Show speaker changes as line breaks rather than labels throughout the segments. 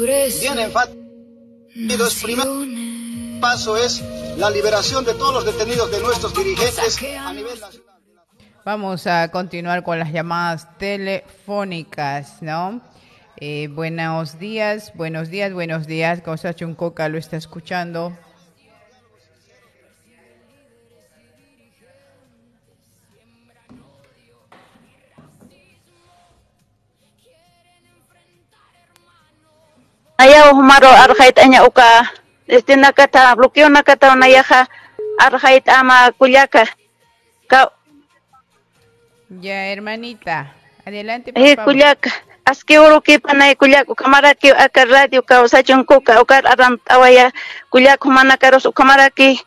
bien enfático. El primer paso es la liberación de todos los detenidos de nuestros dirigentes a nivel nacional.
Vamos a continuar con las llamadas telefónicas, ¿no? Buenos días. Cosa Chuncoca lo está escuchando.
Ayaw humaro arjait anya uka nakata bloqueo nakata unayaja arjait ama kulyaka ka
ya hermanita adelante por favor.
Kulyaka aski uruki panay kulyak ukamaraki aka radio ka usachunkuka ukar aran awaya kulyak humanakaros ukamaraki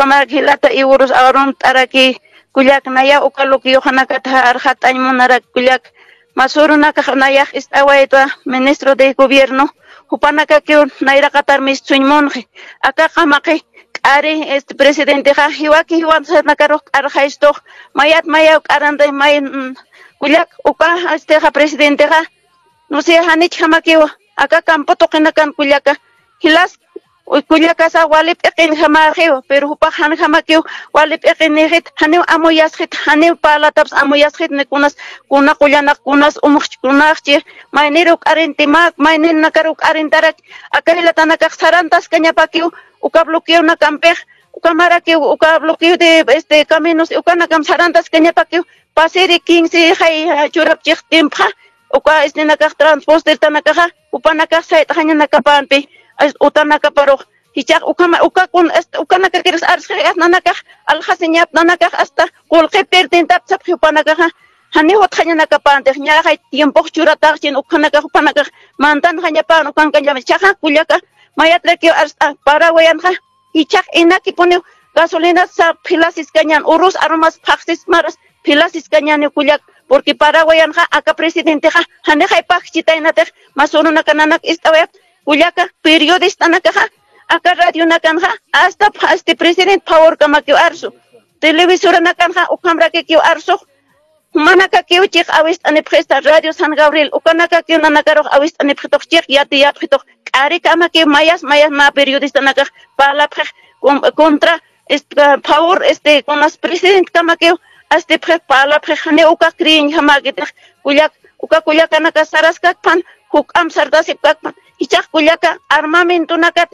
lata iurus aron taraki kulyak naya ukaluki yohanakata arjat anymonara kulyak masuruna ka naya istawaita ministro de gobierno Hupanaka que naira katar mis chuñmonje acá jamaqui ari este presidente ja hiwaki hiwan ser nakaro arjaisto mayat mayak aranda may kulyak uka este ja presidente ja no sé hanich jamaki acá campo tokenakan kulyaka hilas kulyaka sa walip ekin jamaki pero hupahan jamaki walip ekin hit hanew amoyas hit hanew palataps amoyas hit ne kunas kuna kulyanak kunas kunachchi mayniruk arintimak maynin nakaruk arintarak akahila tanakak sarantas kañapakiu uka bloqueo na campej uka maraki uka bloqueo de este caminos uka nakam sarantas kañapakiu pasiri 15 hay churapchik timpja uka este nakak transporte tanakaja upanakak sait hanya nakapanpi utanaka paro hichak uka kun uka nakakiris arskhiyat nanakak alhaseñap nanakak hasta qulqi pertintap saphi upanakaja hani hot hanya nakapante nya hay tiempo churatar chin ukanaka upanaka mantan hanya pan ukan kanya chaja kulyaka mayat leki para wayanja hichak inaki pone gasolina sa filasis kanyan urus aromas paksis maras filasis kanyan kulyak porque para wayanja aka presidente ja hani hay pakchita inate masuruna kananak istawap kulyaka periodista nakaja aka radio nakanja hasta este presidente power kamakyo arso televisora nakanja ukamra ke kyo arso manaka kyo chik awist ane presta radio San Gabriel ukanaka kyo nanakaro awist ane pritok chik yati pritok ari kamakyo mayas ma periodista nakaj pala contra este power este con las presidente kamakyo este pala prejane uka krin hamagite kulyak naka saraskak pan huk am sardasip kakpan hichak kulyaka armamento nakat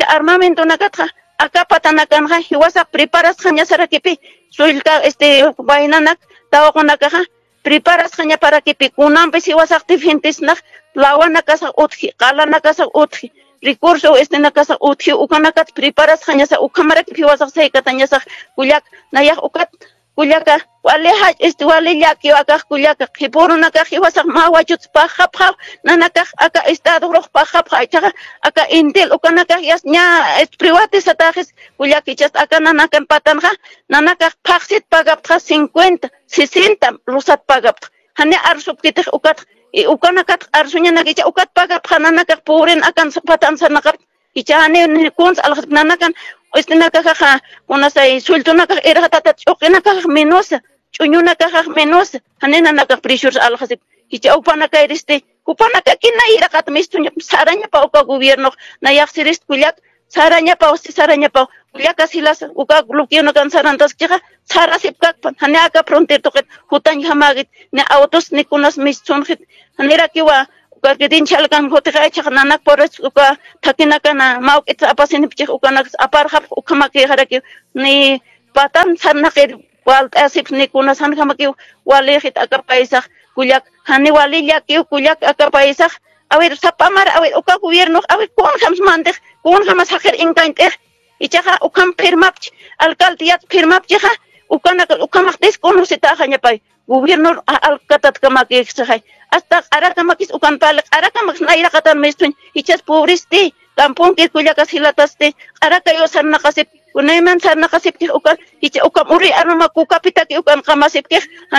acá patanakan ja hiwasa preparas hanya sarakipi suilka este vainanak tawakonaka preparas hanya para kipi kunampi hiwasa activities nak lawanaka sa utji qalanaka sa utji recurso este nakasa utji ukanakat preparas hanya sa ukamara kipi hiwasa saikatanya sa kulyak nayak ukat kulyaka waleha este walilaki aka kulyaka hiporunaka hiwasa mawachut pahapha nanaka aka estado roh pahapha aka intel ukanaka yasnya privates atajes kulyaki chas aka nanakan patanja nanaka phaksit pagapha 50 60 rusat pagapha hane arsup kitih ukanaka arsunya nakicha ukat pagapha nanaka puren akan patan sanaka ichane kuns alhat nanakan este nakaja unasay sulto naka era tata chokinaka menos chuñunaka menos hanena naka pressures alhasip hicha upanaka este upanaka kina ira kat mistunya saranya pa uka gobierno na yaksirist kulyak saranya pa kulyak asilas uka bloqueo na kan sarantas kika sarasip kakpan hanaka frontier toket hutan hamagit na autos ni kunas mistunhit hanera kiwa Karkitin chalkan hotika chak nanak poros uka takinaka na mauk it apasin pich uka nak aparhap ukamaki haraki ni patan sanakir wal asip ni kuna san kamaki walihit aka paisak kulyak hani walilyak kulyak aka paisak awir sapamar awir uka gobierno awir kun khams mandek kun khamas hakir inkaintek ichaha ukam firmap alcaldiyat firmap chiha ukamaktis kun usita hanya pai gobierno alkatat kamaki sahay hasta arakamakis ukan palak arakamak naira katan mestun hichas pobristi kampung ke kulyakas hilataste arakayo sarna kasip kunayman sarna kasip ukan hicha ukam uri arama kukapita ke ukan kamasip ke